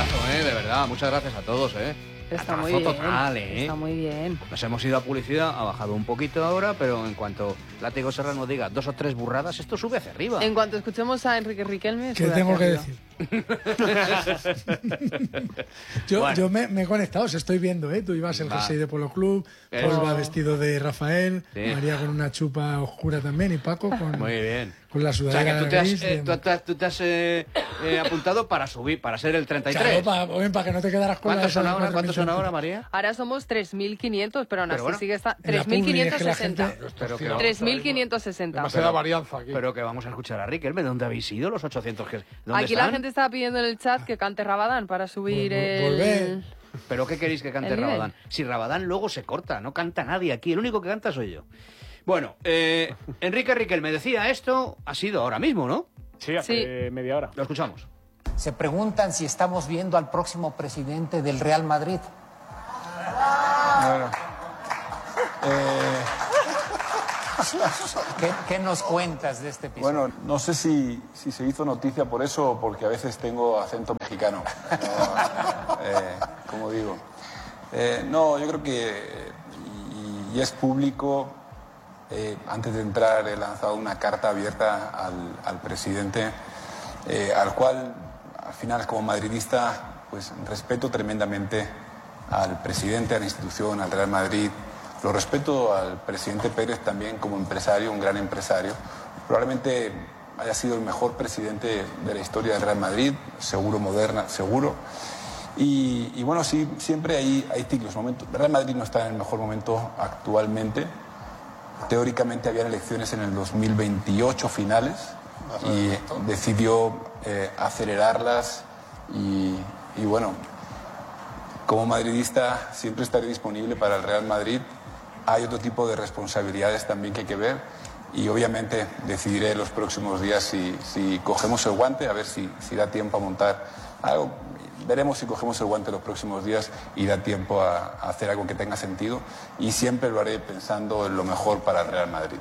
abrazo, de verdad. Muchas gracias a todos, Está muy Abrazo bien. total, Está muy bien. Nos hemos ido a publicidad, ha bajado un poquito ahora, pero en cuanto Látigo Serrano diga 2 o 3 burradas, esto sube hacia arriba. En cuanto escuchemos a Enrique Riquelme... ¿Qué sube tengo hacia que arriba. decir? Yo Bueno. me he conectado, os estoy viendo, Tú ibas el Va. jersey de Polo Club, Eso. Paul va vestido de Rafael, Sí. María con una chupa oscura también y Paco con, Muy bien. con la O sea, sudadera que tú te has, gris. bien. tú te has apuntado para subir, para ser el 33. Claro, para que no te quedaras con ¿Cuántos son esa de ahora? 4.000 ¿Cuántos son ahora, María? Ahora somos 3.500, pero aún así bueno, sigue está... en la publi es que la 3.560. gente- Pero que, 3.560. Demasiada varianza aquí. pero que vamos a escuchar a Riquelme. ¿Dónde habéis ido los 800? ¿Dónde Aquí están? la gente estaba pidiendo en el chat que cante Rabadán para subir Volver. el... ¿Pero qué queréis que cante El nivel. Rabadán? Si Rabadán luego se corta, no canta nadie aquí. El único que canta soy yo. Bueno, Enrique Riquelme decía esto, ha sido ahora mismo, ¿no? Sí, hace media hora. Lo escuchamos. Se preguntan si estamos viendo al próximo presidente del Real Madrid. Bueno. ¿Qué nos cuentas de este episodio? Bueno, no sé si se hizo noticia por eso o porque a veces tengo acento mexicano. No, como digo. No, yo creo que, y es público, antes de entrar he lanzado una carta abierta al presidente, al cual, al final, como madridista, pues respeto tremendamente al presidente, a la institución, al Real Madrid. Lo respeto al presidente Pérez también como empresario, un gran empresario. Probablemente haya sido el mejor presidente de la historia del Real Madrid, seguro, moderna, seguro. Y bueno, sí, siempre hay ciclos, momentos. El Real Madrid no está en el mejor momento actualmente. Teóricamente habían elecciones en el 2028 finales y decidió acelerarlas y bueno, como madridista siempre estaré disponible para el Real Madrid. Hay otro tipo de responsabilidades también que hay que ver y obviamente decidiré en los próximos días si cogemos el guante, a ver si da tiempo a montar algo. Veremos si cogemos el guante los próximos días y da tiempo a hacer algo que tenga sentido y siempre lo haré pensando en lo mejor para el Real Madrid.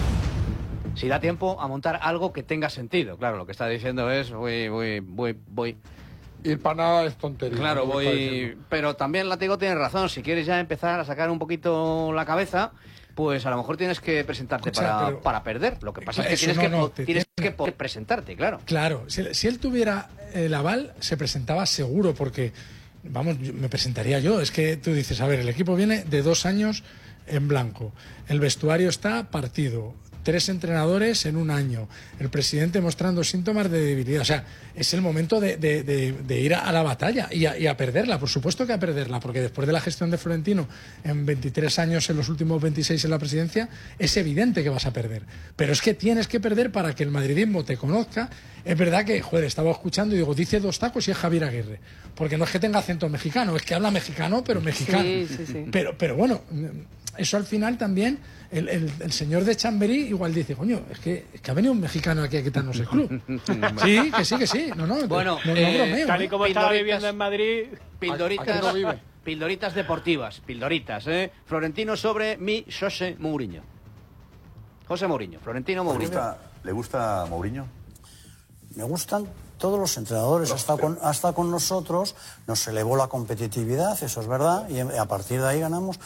Si da tiempo a montar algo que tenga sentido. Claro, lo que está diciendo es voy. Ir para nada es tontería. Claro, lo que está diciendo. pero también Látigo tiene razón. Si quieres ya empezar a sacar un poquito la cabeza, pues a lo mejor tienes que presentarte Escucha, pero- para perder. Lo que pasa es que Eso tienes no, que poder presentarte, claro. Claro, si él tuviera el aval, se presentaba seguro, porque, vamos, me presentaría yo. Es que tú dices, a ver, el equipo viene de 2 años en blanco, el vestuario está partido, 3 entrenadores en 1 año, el presidente mostrando síntomas de debilidad. O sea, es el momento de ir a la batalla y a perderla, por supuesto que a perderla, porque después de la gestión de Florentino en 23 años, en los últimos 26 en la presidencia, es evidente que vas a perder. Pero es que tienes que perder para que el madridismo te conozca. Es verdad que, joder, estaba escuchando y digo, dice 2 tacos y es Javier Aguirre. Porque no es que tenga acento mexicano, es que habla mexicano, pero mexicano. Sí. Pero bueno, eso al final también, el señor de Chamberí igual dice, coño, es que ha venido un mexicano aquí a quitarnos el club. Sí, que sí. No, Bueno, no bromeo. Tal y como estaba Pildoritas. viviendo en Madrid... Pildoritas, Aquí no vive. pildoritas deportivas, pildoritas, Florentino sobre mi José Mourinho. José Mourinho, Florentino Mourinho. ¿Le gusta Mourinho? Me gustan todos los entrenadores, hasta con nosotros nos elevó la competitividad, eso es verdad, y a partir de ahí ganamos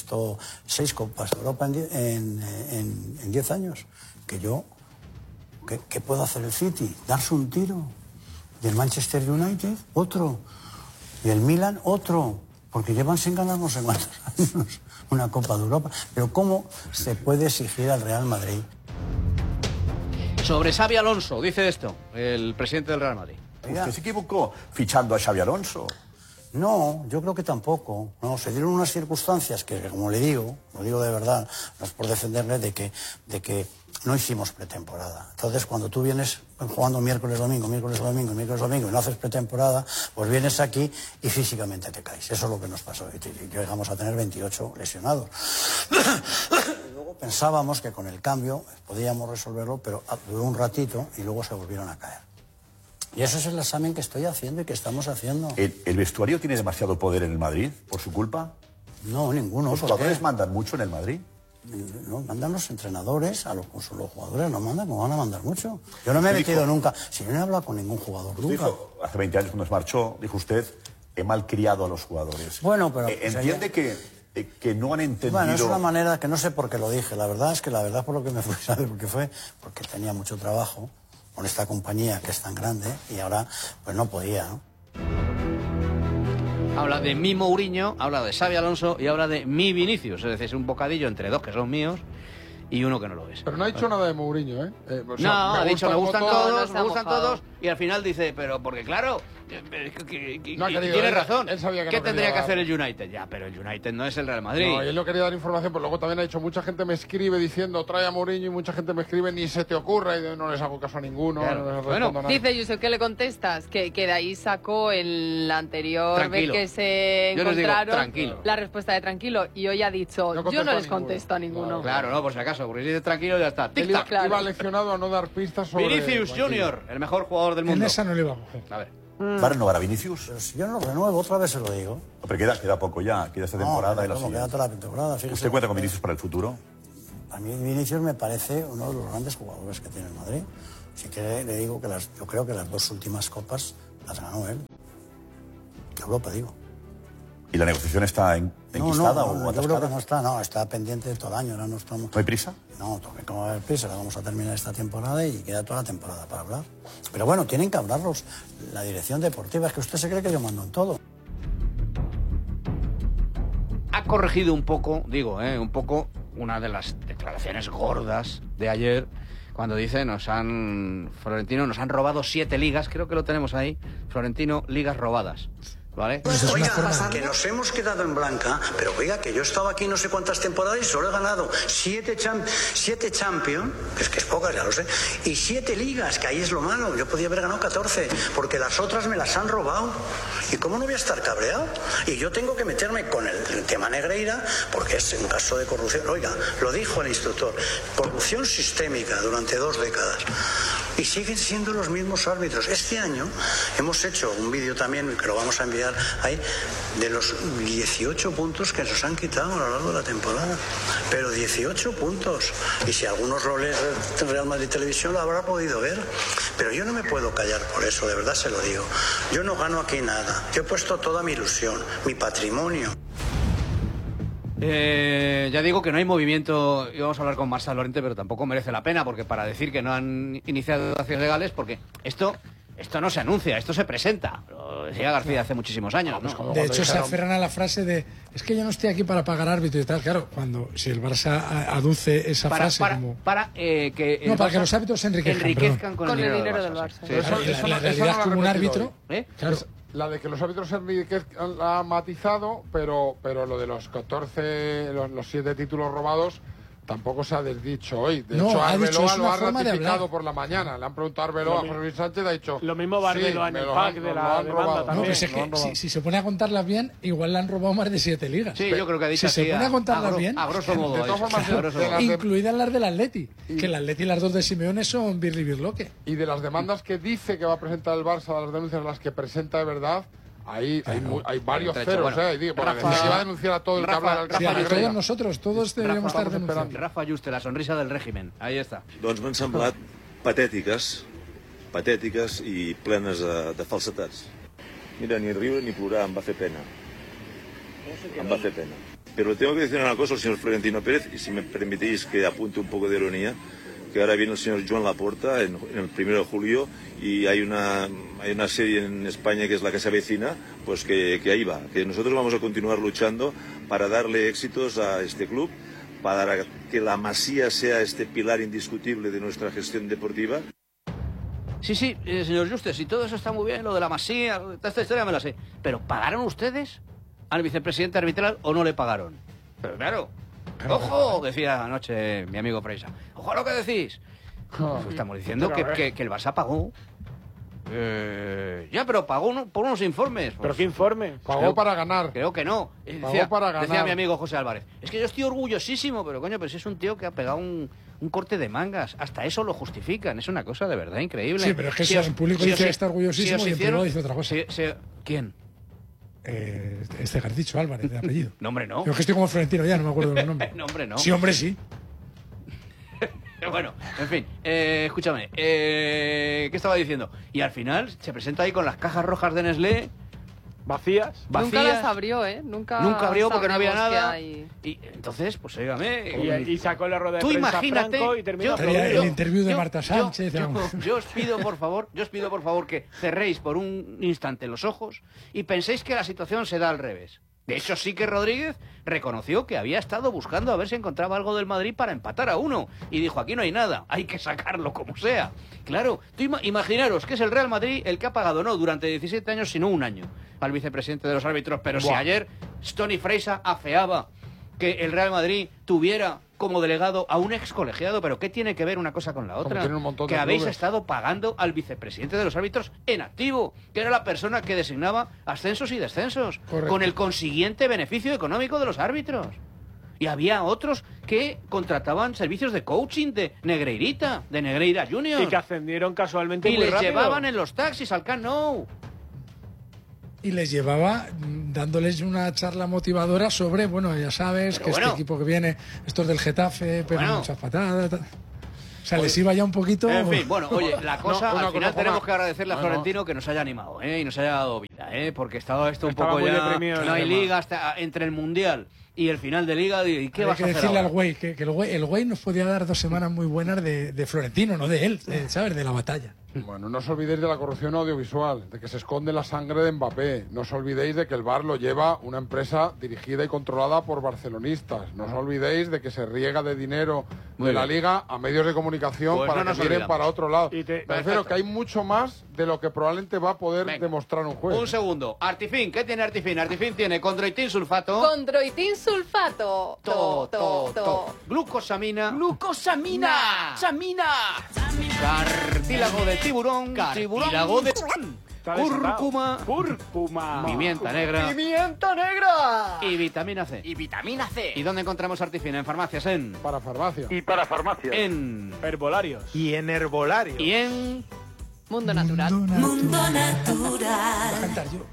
6 Copas de Europa en 10 años. ¿Qué puede hacer el City? Darse un tiro. Y el Manchester United, otro. Y el Milan, otro. Porque llevan sin ganar no sé cuántos años una Copa de Europa. Pero ¿cómo se puede exigir al Real Madrid? Sobre Xabi Alonso, dice esto, el presidente del Real Madrid. ¿Usted se equivocó fichando a Xabi Alonso? No, yo creo que tampoco. No, se dieron unas circunstancias que, como le digo, lo digo de verdad, no es por defenderle, de que no hicimos pretemporada. Entonces, cuando tú vienes jugando miércoles, domingo, y no haces pretemporada, pues vienes aquí y físicamente te caes. Eso es lo que nos pasó. Y llegamos a tener 28 lesionados. Luego pensábamos que con el cambio podíamos resolverlo, pero duró un ratito y luego se volvieron a caer. Y ese es el examen que estoy haciendo y que estamos haciendo. ¿El vestuario tiene demasiado poder en el Madrid por su culpa? No, ninguno. ¿Los ¿por qué? jugadores mandan mucho en el Madrid? no, mandan los entrenadores, los jugadores no mandan, como van a mandar mucho. Yo no me he metido nunca, si no he hablado con ningún jugador nunca. Dijo, hace 20 años cuando se marchó, dijo usted, he malcriado a los jugadores. Bueno, pero... ¿Entiende que no han entendido...? Bueno, es una manera que no sé por qué lo dije. La verdad es que por lo que me fui, ¿sabe por qué fue? Porque tenía mucho trabajo con esta compañía que es tan grande y ahora pues no podía, ¿no? Habla de mi Mourinho, habla de Xabi Alonso y habla de mi Vinicius. Es decir, es un bocadillo entre dos que son míos y uno que no lo es. Pero no ha dicho nada de Mourinho, ¿eh? No, ha dicho me gustan todos, me gustan todos, y al final dice, pero porque claro, No ha querido, tiene razón. él sabía que ¿Qué no tendría quería que hacer dar. el United? Ya, pero el United no es el Real Madrid. No, y él no quería dar información, pero luego también ha dicho, mucha gente me escribe diciendo, trae a Mourinho, y mucha gente me escribe, ni se te ocurra, y no les hago caso a ninguno. Claro. No les Bueno, respondo a nadie. Dice Josep, ¿qué le contestas? Que de ahí sacó el anterior Tranquilo. vez que se Yo les digo, encontraron tranquilo. la respuesta de tranquilo. Y hoy ha dicho, No yo no les contesto a contesto a ninguno. Claro, no, por si acaso, porque si dices tranquilo ya está. Él iba, Tic-tac. iba leccionado a no dar pistas sobre... Vinicius el banquillo. Junior, el mejor jugador del En mundo. esa no le iba a coger. A ver. ¿Va a renovar a Vinicius? Pero si yo no lo renuevo, otra vez se lo digo. No, pero queda poco ya, queda esta temporada y la ¿cómo queda siguiente. toda la temporada? Fíjese. ¿Usted cuenta con Vinicius para el futuro? A mí Vinicius me parece uno de los grandes jugadores que tiene el Madrid. Si quiere, le digo que yo creo que las dos últimas copas las ganó él. De Europa, digo. ¿Y la negociación está enquistada o yo creo atascada? que está pendiente de todo el año. Ahora no estamos... ¿No hay prisa? No, como va a haber prisa, la vamos a terminar esta temporada y queda toda la temporada para hablar. Pero bueno, tienen que hablarlos. La dirección deportiva, es que usted se cree que yo mando en todo. Ha corregido un poco, un poco una de las declaraciones gordas de ayer, cuando dice, Florentino, nos han robado 7 ligas, creo que lo tenemos ahí, Florentino, ligas robadas. ¿Vale? Oiga, que nos hemos quedado en blanca, pero oiga, que yo he estado aquí no sé cuántas temporadas y solo he ganado 7 Champions, que es pocas, ya lo sé, y 7 ligas, que ahí es lo malo. Yo podía haber ganado 14, porque las otras me las han robado. ¿Y cómo no voy a estar cabreado? Y yo tengo que meterme con el tema Negreira, porque es un caso de corrupción. Oiga, lo dijo el instructor, corrupción sistémica durante 2 décadas. Y siguen siendo los mismos árbitros. Este año hemos hecho un vídeo también, que lo vamos a enviar ahí, de los 18 puntos que nos han quitado a lo largo de la temporada. Pero 18 puntos. Y si algunos lo lee Real Madrid Televisión, lo habrá podido ver. Pero yo no me puedo callar por eso, de verdad se lo digo. Yo no gano aquí nada. Yo he puesto toda mi ilusión, mi patrimonio. Ya digo que no hay movimiento, íbamos a hablar con Marcel Lorente, pero tampoco merece la pena, porque para decir que no han iniciado acciones legales, porque esto no se anuncia, esto se presenta. Lo decía García hace muchísimos años, ¿no? De hecho, se aferran a la frase de es que yo no estoy aquí para pagar árbitro y tal. Claro, si el Barça aduce esa frase como... para que los árbitros se enriquezcan con el dinero del Barça. Sí. La realidad como un árbitro... Claro. La de que los árbitros se enriquezcan la ha matizado, pero lo de los 14, los 7 títulos robados tampoco se ha desdicho hoy. De hecho, Arbeloa lo ha ratificado por la mañana. Le han preguntado a Arbeloa, a José Luis Sánchez, ha dicho... Lo mismo Arbeloa en el pack de la demanda también. No, pues es que si se pone a contarlas bien, igual le han robado más de 7 ligas. Sí, yo creo que ha dicho si se pone a contarlas bien, a grosso modo. De todas formas, incluidas las del Atleti. Que el Atleti y las 2 de Simeone son Birli Birloque. Y de las demandas que dice que va a presentar el Barça, de las denuncias las que presenta de verdad... Hay varios ceros, porque se va a denunciar a todo el que habla del sí, a todos nosotros, todos deberíamos estar denunciando. Rafa Juste, la sonrisa del régimen, ahí está. Doncs m'han semblat patètiques i plenes de falsetats. Mira, ni riure ni plorar, em va fer pena. Em va fer pena. Pero tengo que decir una cosa al señor Florentino Pérez, y si me permitís que apunte un poco de ironía, que ahora viene el señor Joan Laporta en el 1 de julio y hay una serie en España que es La que se avecina, pues que ahí va, que nosotros vamos a continuar luchando para darle éxitos a este club, para que la Masía sea este pilar indiscutible de nuestra gestión deportiva. Sí, señor Juste, si todo eso está muy bien, lo de la Masía, toda esta historia me la sé, pero ¿pagaron ustedes al vicepresidente arbitral o no le pagaron? Pero claro... ¡Ojo! Decía anoche mi amigo Freisa. ¡Ojo a lo que decís! Estamos diciendo que el Barça pagó. Pero pagó por unos informes. ¿Pero qué informe? Pagó para ganar. Creo que no. Decía mi amigo José Álvarez. Es que yo estoy orgullosísimo, pero si es un tío que ha pegado un corte de mangas. Hasta eso lo justifican. Es una cosa de verdad increíble. Sí, pero es que en público dice que está orgullosísimo y en privado dice otra cosa. ¿Quién? Este que has dicho, Álvarez, de apellido. No, hombre, no. Yo que estoy como Florentino ya, no me acuerdo de los nombres. No, hombre, no. Sí, hombre, sí. Bueno, en fin, escúchame, ¿qué estaba diciendo? Y al final se presenta ahí con las cajas rojas de Nestlé. Vacías. Nunca las abrió, ¿eh? Nunca abrió porque no había nada. Y entonces, pues óigame. Y sacó la rueda de Tú prensa imagínate, Franco y terminó el interview de Marta Sánchez. Yo os pido por favor que cerréis por un instante los ojos y penséis que la situación se da al revés. De hecho, sí que Rodríguez reconoció que había estado buscando a ver si encontraba algo del Madrid para empatar a 1. Y dijo, aquí no hay nada, hay que sacarlo como sea. Claro, imaginaros que es el Real Madrid el que ha pagado no durante 17 años, sino un año al vicepresidente de los árbitros. Pero si ayer Tony Fraser afeaba que el Real Madrid tuviera como delegado a un ex colegiado, pero ¿qué tiene que ver una cosa con la otra? Que habéis estado pagando al vicepresidente de los árbitros en activo, que era la persona que designaba ascensos y descensos, con el consiguiente beneficio económico de los árbitros. Y había otros que contrataban servicios de coaching de Negreirita, de Negreira Junior. Y que ascendieron casualmente y muy les rápido. llevaban en los taxis al Camp Nou. Y les llevaba dándoles una charla motivadora sobre, bueno, ya sabes, pero que este equipo que viene, estos del Getafe, pero muchas patadas. Tal. O sea, les iba ya un poquito... En fin, bueno, oye, la cosa, al final tenemos que agradecerle a Florentino que nos haya animado, y nos haya dado vida, porque estaba esto un poco ya... No hay liga hasta entre el Mundial y el final de liga, ¿y qué vas a hacer? Hay que decirle ahora? al güey que el güey nos podía dar 2 semanas muy buenas de Florentino, no de él, ¿sabes? De la batalla. Bueno, no os olvidéis de la corrupción audiovisual, de que se esconde la sangre de Mbappé. No os olvidéis de que el VAR lo lleva una empresa dirigida y controlada por barcelonistas. No os olvidéis de que se riega de dinero de la Liga a medios de comunicación para que miren para otro lado. Me refiero que hay mucho más de lo que probablemente va a poder demostrar un juez. Un segundo. Artifin, ¿qué tiene Artifin? Artifin tiene condroitin sulfato. Condroitin sulfato. Glucosamina. ¡Glucosamina! ¡Samina! Cartílago de tiburón. Cartílago de... Cúrcuma. Pimienta negra. ¡Pimienta negra! Y vitamina C. ¿Y dónde encontramos Artifin? En farmacias, en... Para farmacia. Y para farmacias. En... Herbolarios. Y en herbolarios. Y en... Mundo Natural. Mundo Natural. Voy a cantar yo.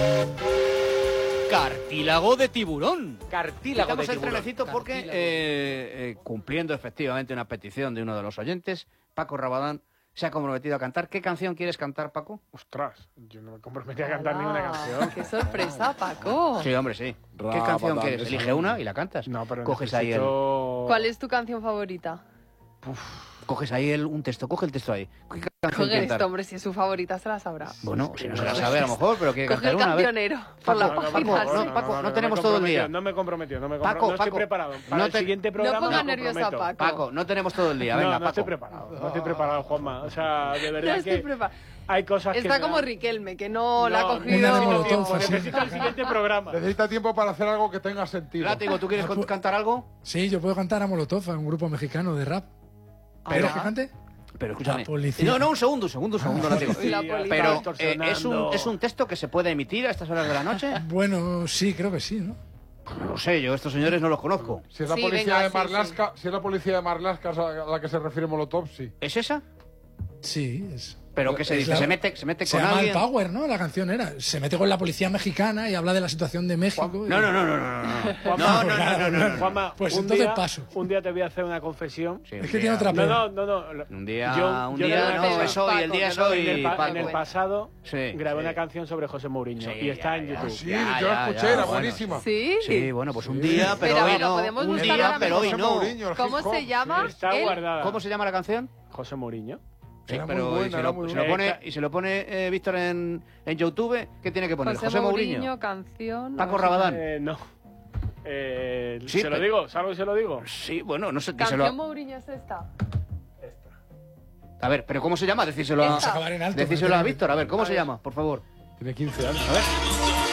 Cartílago de tiburón. Cartílago de tiburón. El trenecito Cartílago. porque, cumpliendo efectivamente una petición de uno de los oyentes, Paco Rabadán se ha comprometido a cantar. ¿Qué canción quieres cantar, Paco? Ostras, yo no me comprometí a cantar ninguna canción. ¡Qué sorpresa, Paco! Sí, hombre, sí. ¿Qué canción quieres? Elige una y la cantas. No, pero coges ahí ¿Cuál es tu canción favorita? Coges ahí un texto, coge el texto ahí. ¿Qué canción Coge quieres? esto, hombre, si es su favorita se la sabrá. Bueno, si no se la sabe a lo mejor, pero quiere Coge cantar el una. cancionero por la página. Paco, no tenemos todo el día. No me comprometió, no Paco, estoy preparado. Para el siguiente programa no pongas nerviosa a Paco. Paco, no tenemos todo el día. Venga, no Paco. estoy preparado, no estoy preparado, Juanma. O sea, de verdad hay cosas que... Está como Riquelme, que no la ha cogido... Necesito el siguiente programa. Necesita tiempo para hacer algo que tenga sentido. Látigo, ¿tú quieres cantar algo? Sí, yo puedo cantar a Molotov, un grupo mexicano de rap. ¿Quieres que cante? Pero escúchame. No, un segundo, Látigo. Pero ¿es un texto que se puede emitir a estas horas de la noche? Bueno, sí, creo que sí, ¿no? No lo sé, yo estos señores no los conozco. Si es la policía de Marlaska, si es la policía de Marlaska a la que se refiere Molotov, sí. ¿Es esa? Sí, es. ¿Pero qué se dice? ¿Se mete con alguien? Se llama Power, ¿no? La canción era. Se mete con la policía mexicana y habla de la situación de México. No. Juanma, pues entonces paso. Un día te voy a hacer una confesión. Sí, es que tiene otra pena. No. Un día no, es hoy, el día es hoy. En el pasado grabé una canción sobre José Mourinho y está en YouTube. Sí, yo la escuché, era buenísima. Sí, bueno, pues un día, pero hoy no. Un día, pero hoy no. ¿Cómo se llama? Está guardada. ¿Cómo se llama la canción? José Mourinho. Sí, pero si lo pone Víctor en YouTube, ¿qué tiene que poner? José Mourinho. Canción. Paco Rabadán. No. Sí, ¿Se lo digo? ¿Salgo y se lo digo? Sí, bueno, no sé. ¿Canción Mourinho es esta? A ver, ¿pero cómo se llama? Decíselo a Víctor. A ver, ¿cómo se llama? Por favor. Tiene 15 años. A ver.